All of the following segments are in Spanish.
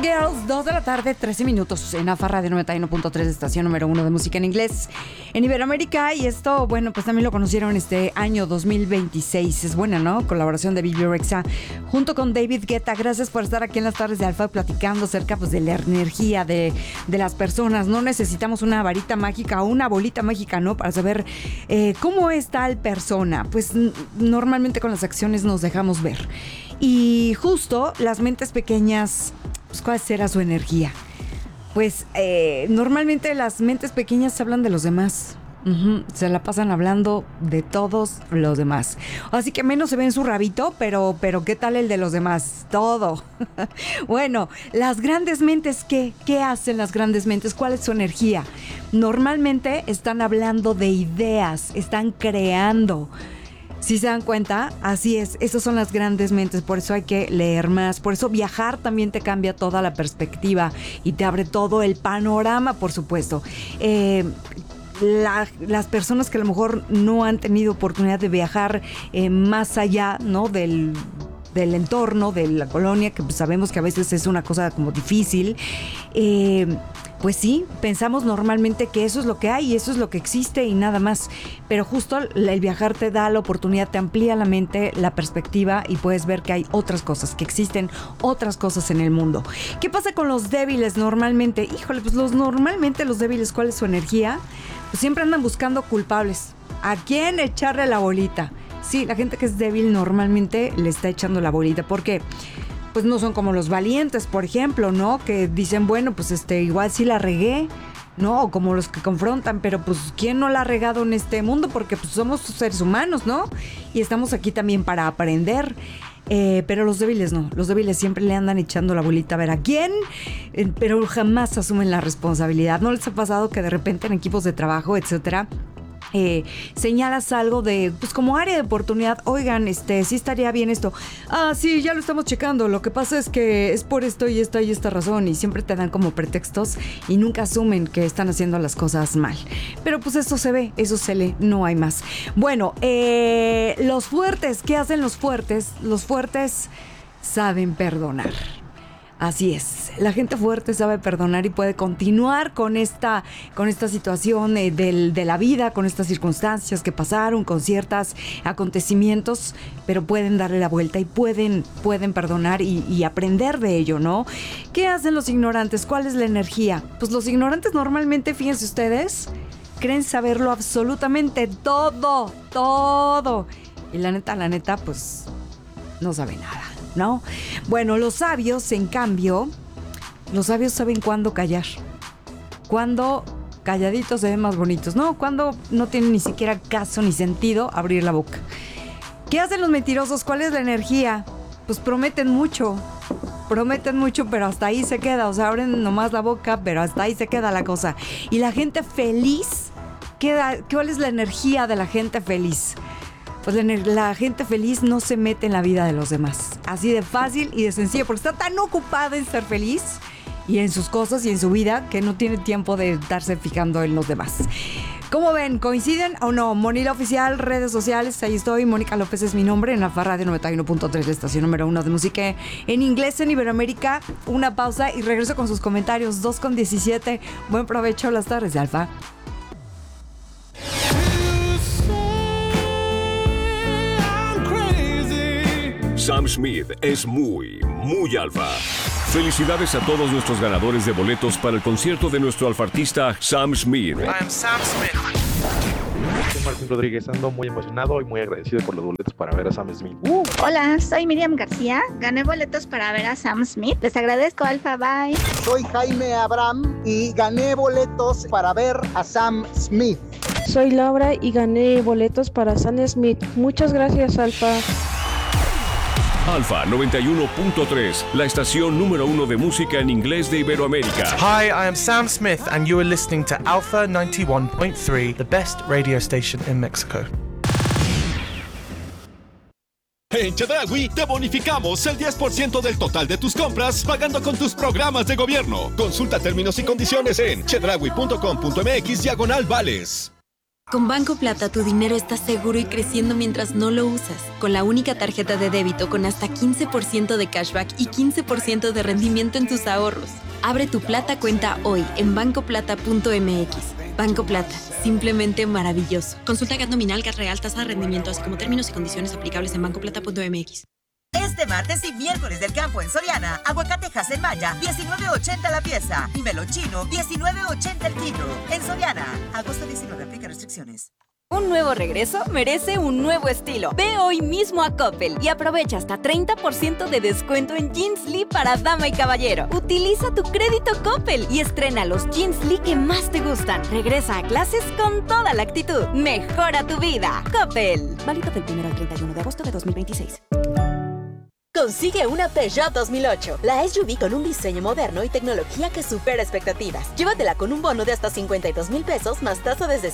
Girls, 2 de la tarde, 13 minutos en AFA Radio 91.3, estación número 1 de música en inglés en Iberoamérica. Y esto, bueno, pues también lo conocieron este año 2026. Es buena, ¿no? Colaboración de Bebe Rexha junto con David Guetta. Gracias por estar aquí en las tardes de Alfa platicando acerca pues, de la energía de las personas. No necesitamos una varita mágica o una bolita mágica, ¿no? Para saber cómo es tal persona. Pues normalmente con las acciones nos dejamos ver. Y justo las mentes pequeñas, pues ¿cuál será su energía? Pues normalmente las mentes pequeñas hablan de los demás. Se la pasan hablando de todos los demás. Así que menos se ve en su rabito, pero ¿qué tal el de los demás? Todo. Bueno, las grandes mentes, ¿qué hacen las grandes mentes? ¿Cuál es su energía? Normalmente están hablando de ideas, están creando. Si se dan cuenta, así es, esas son las grandes mentes, por eso hay que leer más, por eso viajar también te cambia toda la perspectiva y te abre todo el panorama, por supuesto. Las personas que a lo mejor no han tenido oportunidad de viajar más allá, ¿no? del entorno, de la colonia, que pues sabemos que a veces es una cosa como difícil, pues sí, pensamos normalmente que eso es lo que hay y eso es lo que existe y nada más. Pero justo el viajar te da la oportunidad, te amplía la mente, la perspectiva y puedes ver que hay otras cosas, que existen otras cosas en el mundo. ¿Qué pasa con los débiles normalmente? Híjole, pues normalmente los débiles, ¿cuál es su energía? Pues siempre andan buscando culpables. ¿A quién echarle la bolita? Sí, la gente que es débil normalmente le está echando la bolita. ¿Por qué? Pues no son como los valientes, por ejemplo, ¿no? Que dicen, bueno, pues igual sí la regué, ¿no? O como los que confrontan, pero pues ¿quién no la ha regado en este mundo? Porque pues somos seres humanos, ¿no? Y estamos aquí también para aprender. Pero los débiles no, los débiles siempre le andan echando la bolita a ver a quién, pero jamás asumen la responsabilidad. ¿No les ha pasado que de repente en equipos de trabajo, etcétera, señalas algo de, pues como área de oportunidad, oigan, sí estaría bien esto, sí, ya lo estamos checando, lo que pasa es que es por esto y esta razón, y siempre te dan como pretextos y nunca asumen que están haciendo las cosas mal, pero pues eso se ve, eso se lee, no hay más. Bueno, los fuertes, ¿qué hacen los fuertes? Los fuertes saben perdonar. Así es, la gente fuerte sabe perdonar y puede continuar con esta situación de la vida, con estas circunstancias que pasaron, con ciertos acontecimientos, pero pueden darle la vuelta y pueden perdonar y aprender de ello, ¿no? ¿Qué hacen los ignorantes? ¿Cuál es la energía? Pues los ignorantes normalmente, fíjense ustedes, creen saberlo absolutamente todo. Y la neta, pues no sabe nada, ¿no? Bueno, los sabios, en cambio, los sabios saben cuándo callar. Cuándo calladitos se ven más bonitos, ¿no? Cuando no tienen ni siquiera caso ni sentido abrir la boca. ¿Qué hacen los mentirosos? ¿Cuál es la energía? Pues prometen mucho, pero hasta ahí se queda. O sea, abren nomás la boca, pero hasta ahí se queda la cosa. Y la gente feliz, ¿cuál es la energía de la gente feliz? Pues la gente feliz no se mete en la vida de los demás. Así de fácil y de sencillo, porque está tan ocupada en ser feliz y en sus cosas y en su vida que no tiene tiempo de estarse fijando en los demás. ¿Cómo ven? ¿Coinciden o no? Monila Oficial, redes sociales, ahí estoy. Mónica López es mi nombre en Alfa Radio 91.3, la estación número 1 de música en inglés en Iberoamérica. Una pausa y regreso con sus comentarios. 2:17. Buen provecho las tardes de Alfa. Sam Smith es muy alfa. Felicidades a todos nuestros ganadores de boletos para el concierto de nuestro alfartista Sam Smith. I am Sam Smith. Soy Martín Rodríguez, ando muy emocionado y muy agradecido por los boletos para ver a Sam Smith. Hola, soy Miriam García, gané boletos para ver a Sam Smith. Les agradezco, Alfa, bye. Soy Jaime Abraham y gané boletos para ver a Sam Smith. Soy Laura y gané boletos para Sam Smith. Muchas gracias, Alfa. Alfa 91.3, la estación número 1 de música en inglés de Iberoamérica. Hi, I am Sam Smith and you are listening to Alpha 91.3, the best radio station in Mexico. En Chedraui te bonificamos el 10% del total de tus compras pagando con tus programas de gobierno. Consulta términos y condiciones en chedraui.com.mx/vales. Con Banco Plata tu dinero está seguro y creciendo mientras no lo usas. Con la única tarjeta de débito con hasta 15% de cashback y 15% de rendimiento en tus ahorros. Abre tu Plata cuenta hoy en bancoplata.mx. Banco Plata, simplemente maravilloso. Consulta GAT nominal, GAT real, tasa de rendimiento, así como términos y condiciones aplicables en bancoplata.mx. Este martes y miércoles del campo en Soriana, aguacatejas en Maya, $19.80 la pieza y melón chino, $19.80 el kilo. En Soriana, agosto 19, aplica restricciones. Un nuevo regreso merece un nuevo estilo. Ve hoy mismo a Coppel y aprovecha hasta 30% de descuento en Jeans Lee para dama y caballero. Utiliza tu crédito Coppel y estrena los Jeans Lee que más te gustan. Regresa a clases con toda la actitud. Mejora tu vida. Coppel. Válido del 1 al 31 de agosto de 2026. Consigue una Peugeot 2008, la SUV con un diseño moderno y tecnología que supera expectativas. Llévatela con un bono de hasta 52,000 pesos más tasa desde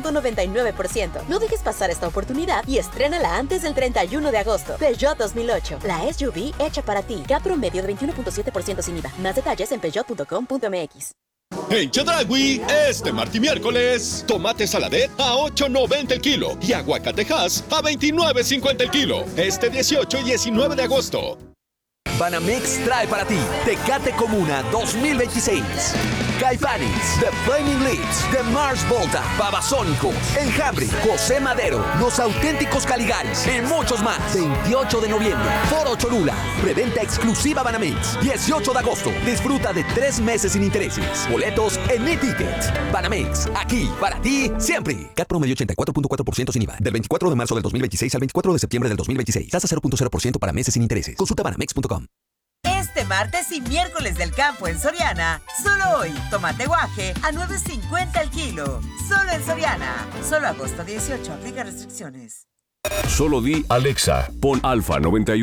7.99%. No dejes pasar esta oportunidad y estrénala antes del 31 de agosto. Peugeot 2008, la SUV hecha para ti. CAT promedio de 21.7% sin IVA. Más detalles en peugeot.com.mx. En Chedraui, este martes y miércoles, tomate saladet a $8.90 el kilo y aguacatejas a $29.50 el kilo. Este 18 y 19 de agosto. Banamex trae para ti Tecate Comuna 2026. Caifanes, The Flaming Lips, The Mars Volta, Babasónicos, Enjambre, José Madero, Los Auténticos Caligaris y muchos más. 28 de noviembre, Foro Cholula. Preventa exclusiva Banamex. 18 de agosto. Disfruta de 3 meses sin intereses. Boletos en e-tickets. Banamex, aquí para ti siempre. CAT promedio 84.4% sin IVA. Del 24 de marzo del 2026 al 24 de septiembre del 2026. Tasa 0.0% para meses sin intereses. Consulta banamex.com. Este martes y miércoles del campo en Soriana, solo hoy, tomate guaje a $9.50 el kilo. Solo en Soriana. Solo agosto 18, aplica restricciones. Solo di Alexa, pon Alfa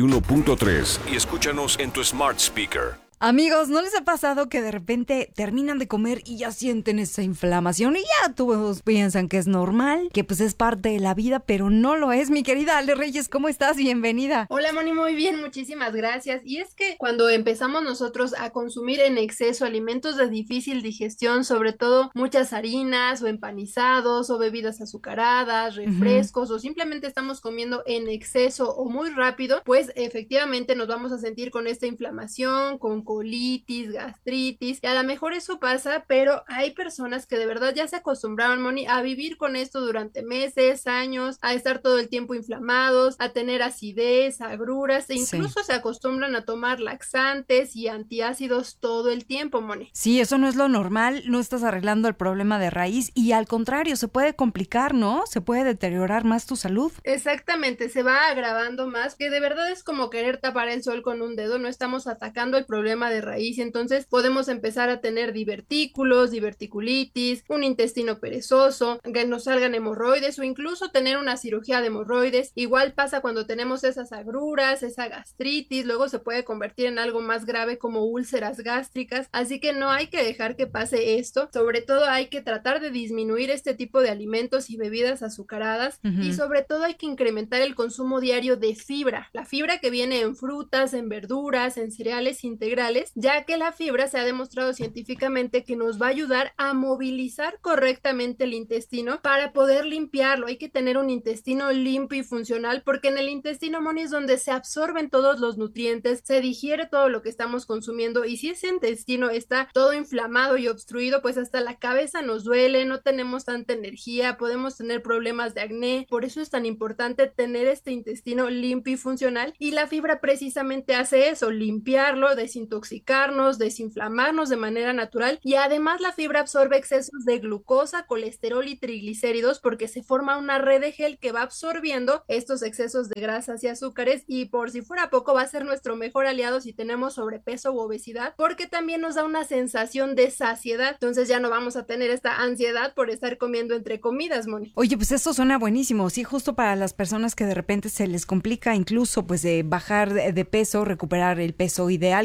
91.3 y escúchanos en tu smart speaker. Amigos, ¿no les ha pasado que de repente terminan de comer y ya sienten esa inflamación y ya todos piensan que es normal, que pues es parte de la vida, pero no lo es? Mi querida Ale Reyes, ¿cómo estás? Bienvenida. Hola Moni, muy bien, muchísimas gracias. Y es que cuando empezamos nosotros a consumir en exceso alimentos de difícil digestión, sobre todo muchas harinas o empanizados o bebidas azucaradas, refrescos, o simplemente estamos comiendo en exceso o muy rápido, pues efectivamente nos vamos a sentir con esta inflamación, con colitis, gastritis, y a lo mejor eso pasa, pero hay personas que de verdad ya se acostumbraron, Moni, a vivir con esto durante meses, años, a estar todo el tiempo inflamados, a tener acidez, agruras, e incluso se acostumbran a tomar laxantes y antiácidos todo el tiempo, Moni. Sí, eso no es lo normal, no estás arreglando el problema de raíz y al contrario, se puede complicar, ¿no? Se puede deteriorar más tu salud. Exactamente, se va agravando más, que de verdad es como querer tapar el sol con un dedo, no estamos atacando el problema de raíz, entonces podemos empezar a tener divertículos, diverticulitis, un intestino perezoso, que nos salgan hemorroides o incluso tener una cirugía de hemorroides. Igual pasa cuando tenemos esas agruras, esa gastritis, luego se puede convertir en algo más grave como úlceras gástricas, así que no hay que dejar que pase esto, sobre todo hay que tratar de disminuir este tipo de alimentos y bebidas azucaradas y sobre todo hay que incrementar el consumo diario de fibra, la fibra que viene en frutas, en verduras, en cereales integrales, ya que la fibra se ha demostrado científicamente que nos va a ayudar a movilizar correctamente el intestino para poder limpiarlo. Hay que tener un intestino limpio y funcional porque en el intestino, Moni, es donde se absorben todos los nutrientes, se digiere todo lo que estamos consumiendo, y si ese intestino está todo inflamado y obstruido, pues hasta la cabeza nos duele, no tenemos tanta energía, podemos tener problemas de acné. Por eso es tan importante tener este intestino limpio y funcional, y la fibra precisamente hace eso, limpiarlo, desintoxicarnos, desinflamarnos de manera natural, y además la fibra absorbe excesos de glucosa, colesterol y triglicéridos porque se forma una red de gel que va absorbiendo estos excesos de grasas y azúcares, y por si fuera poco va a ser nuestro mejor aliado si tenemos sobrepeso u obesidad, porque también nos da una sensación de saciedad, entonces ya no vamos a tener esta ansiedad por estar comiendo entre comidas, Moni. Oye, pues esto suena buenísimo, sí, justo para las personas que de repente se les complica incluso pues de bajar de peso, recuperar el peso ideal, que no es una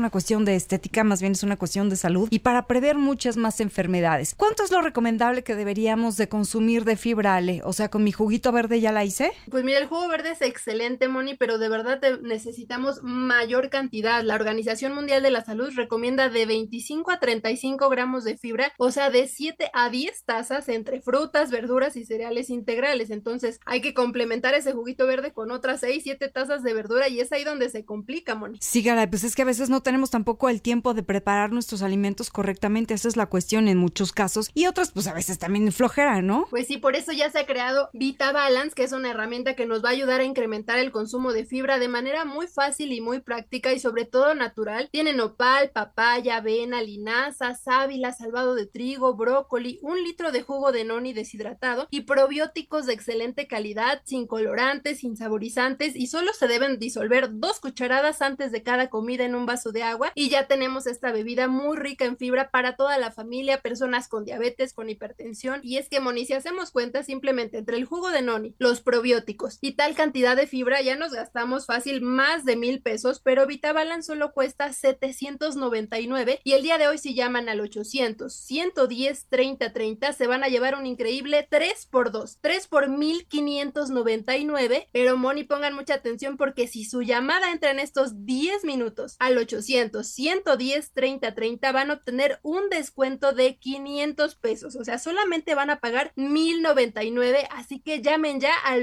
una cuestión de estética, más bien es una cuestión de salud y para prever muchas más enfermedades. ¿Cuánto es lo recomendable que deberíamos de consumir de fibra, Ale? O sea, ¿con mi juguito verde ya la hice? Pues mira, el jugo verde es excelente, Moni, pero de verdad necesitamos mayor cantidad. La Organización Mundial de la Salud recomienda de 25 a 35 gramos de fibra, o sea, de 7 a 10 tazas entre frutas, verduras y cereales integrales. Entonces, hay que complementar ese juguito verde con otras 6, 7 tazas de verdura y es ahí donde se complica, Moni. Sí, Garay, pues es que a veces no tenemos tampoco el tiempo de preparar nuestros alimentos correctamente. Esa es la cuestión en muchos casos. Y otras, pues a veces también flojera, ¿no? Pues sí, por eso ya se ha creado VitaBalance, que es una herramienta que nos va a ayudar a incrementar el consumo de fibra de manera muy fácil y muy práctica y sobre todo natural. Tiene nopal, papaya, avena, linaza, sábila, salvado de trigo, brócoli, 1 litro de jugo de noni deshidratado y probióticos de excelente calidad, sin colorantes, sin saborizantes y solo se deben disolver 2 cucharadas antes de cada comida en un vaso de agua y ya tenemos esta bebida muy rica en fibra para toda la familia, personas con diabetes, con hipertensión. Y es que, Moni, si hacemos cuenta, simplemente entre el jugo de noni, los probióticos y tal cantidad de fibra ya nos gastamos fácil más de 1,000 pesos, pero VitaBalance solo cuesta 799 y el día de hoy si llaman al 800-110-3030 se van a llevar un increíble 3x2, 3 por 1,599, pero Moni, pongan mucha atención porque si su llamada entra en estos 10 minutos al 800-110-3030 van a obtener un descuento de 500 pesos, o sea, solamente van a pagar 1,099, así que llamen ya al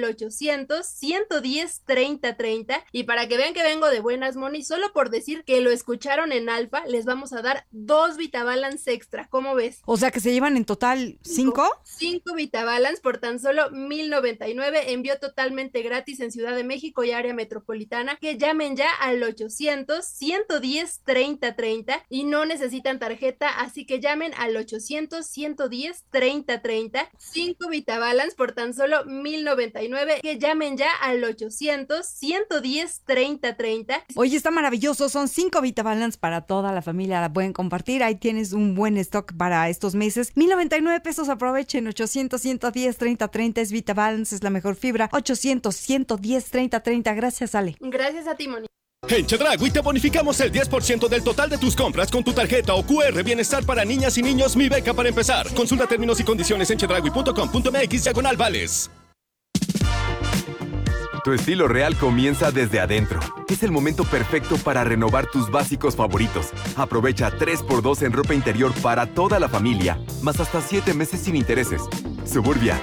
800-110-3030 y para que vean que vengo de buenas, Moni, solo por decir que lo escucharon en Alfa, les vamos a dar 2 VitaBalance extra, ¿cómo ves? O sea, que se llevan en total 5. 5 VitaBalance por tan solo 1,099, envío totalmente gratis en Ciudad de México y área metropolitana, que llamen ya al 800-110-3030 y no necesitan tarjeta, así que llamen al 800-110-3030, 5 VitaBalance por tan solo 1,099, que llamen ya al 800-110-3030. Oye, está maravilloso, son 5 VitaBalance para toda la familia, la pueden compartir, ahí tienes un buen stock para estos meses. 1,099 pesos, aprovechen, 800-110-3030 es VitaBalance, es la mejor fibra, 800-110-3030, gracias, Ale. Gracias a ti, Moni. En Chedraui te bonificamos el 10% del total de tus compras con tu tarjeta o QR Bienestar para niñas y niños Mi Beca para empezar. Consulta términos y condiciones en chedraui.com.mx/vales. Tu estilo real comienza desde adentro. Es el momento perfecto para renovar tus básicos favoritos. Aprovecha 3x2 en ropa interior para toda la familia, más hasta 7 meses sin intereses. Suburbia.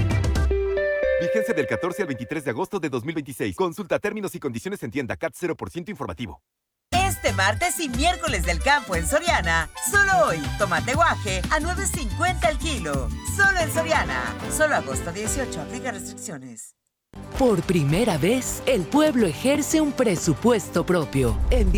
Vigencia del 14 al 23 de agosto de 2026. Consulta términos y condiciones en tienda CAT 0% informativo. Este martes y miércoles del campo en Soriana, solo hoy, tomate guaje a $9.50 el kilo. Solo en Soriana. Solo agosto 18, aplica restricciones. Por primera vez, el pueblo ejerce un presupuesto propio. En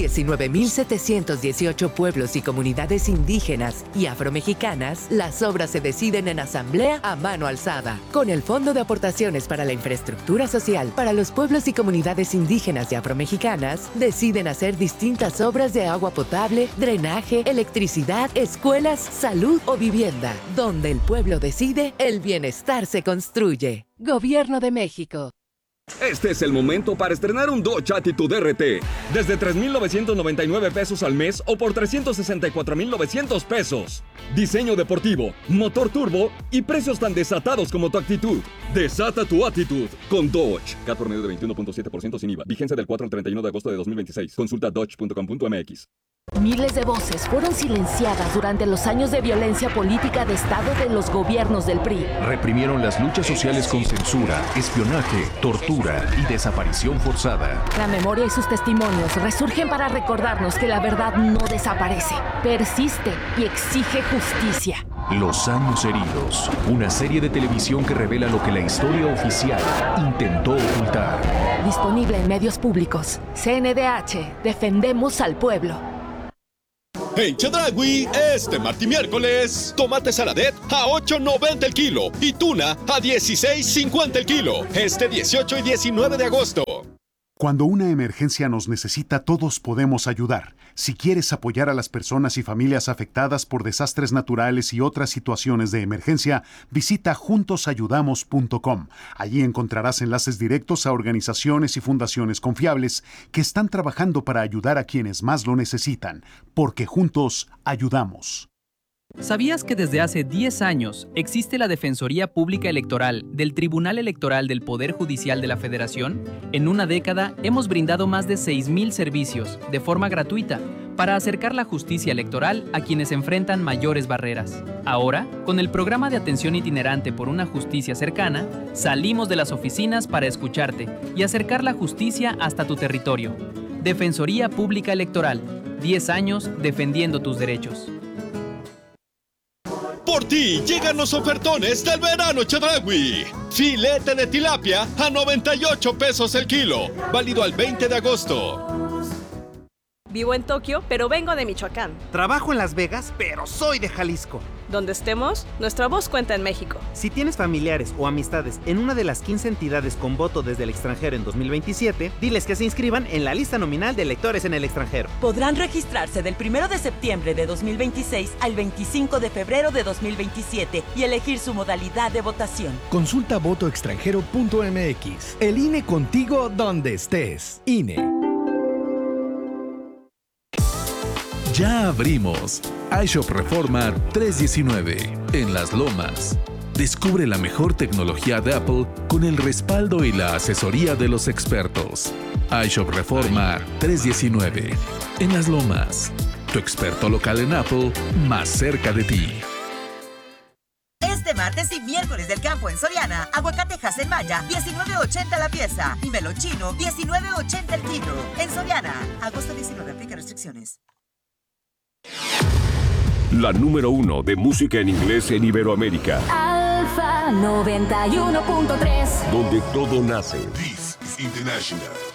19.718 pueblos y comunidades indígenas y afromexicanas, las obras se deciden en asamblea a mano alzada. Con el Fondo de Aportaciones para la Infraestructura Social para los pueblos y comunidades indígenas y afromexicanas, deciden hacer distintas obras de agua potable, drenaje, electricidad, escuelas, salud o vivienda. Donde el pueblo decide, el bienestar se construye. Gobierno de México. Este es el momento para estrenar un Dodge Attitude RT. Desde 3,999 pesos al mes o por 364,900 pesos. Diseño deportivo, motor turbo y precios tan desatados como tu actitud. Desata tu actitud con Dodge. CAT por medio de 21.7% sin IVA. Vigencia del 4 al 31 de agosto de 2026. Consulta dodge.com.mx. Miles de voces fueron silenciadas durante los años de violencia política de Estado de los gobiernos del PRI. Reprimieron las luchas sociales con censura, espionaje, tortura y desaparición forzada. La memoria y sus testimonios resurgen para recordarnos que la verdad no desaparece, persiste y exige justicia. Los años heridos, una serie de televisión que revela lo que la historia oficial intentó ocultar. Disponible en medios públicos. CNDH, defendemos al pueblo. En Chedraui, este martes y miércoles, tomate saladet a $8.90 el kilo y tuna a $16.50 el kilo. Este 18 y 19 de agosto. Cuando una emergencia nos necesita, todos podemos ayudar. Si quieres apoyar a las personas y familias afectadas por desastres naturales y otras situaciones de emergencia, visita juntosayudamos.com. Allí encontrarás enlaces directos a organizaciones y fundaciones confiables que están trabajando para ayudar a quienes más lo necesitan, porque juntos ayudamos. ¿Sabías que desde hace 10 años existe la Defensoría Pública Electoral del Tribunal Electoral del Poder Judicial de la Federación? En una década hemos brindado más de 6,000 servicios de forma gratuita para acercar la justicia electoral a quienes enfrentan mayores barreras. Ahora, con el programa de atención itinerante por una justicia cercana, salimos de las oficinas para escucharte y acercar la justicia hasta tu territorio. Defensoría Pública Electoral, 10 años defendiendo tus derechos. Por ti llegan los ofertones del verano Chedraui. Filete de tilapia a 98 pesos el kilo. Válido al 20 de agosto. Vivo en Tokio, pero vengo de Michoacán. Trabajo en Las Vegas, pero soy de Jalisco. Donde estemos, nuestra voz cuenta en México. Si tienes familiares o amistades en una de las 15 entidades con voto desde el extranjero en 2027, diles que se inscriban en la lista nominal de electores en el extranjero. Podrán registrarse del 1 de septiembre de 2026 al 25 de febrero de 2027 y elegir su modalidad de votación. Consulta votoextranjero.mx. El INE contigo donde estés. INE. Ya abrimos iShop Reforma 319 en Las Lomas. Descubre la mejor tecnología de Apple con el respaldo y la asesoría de los expertos. iShop Reforma 319 en Las Lomas. Tu experto local en Apple más cerca de ti. Este martes y miércoles del campo en Soriana, aguacatejas en Maya, 19.80 la pieza. Y melón chino, 19.80 el kilo. En Soriana, agosto 19, aplica restricciones. La número 1 de música en inglés en Iberoamérica. Alfa 91.3. Donde todo nace. This is International.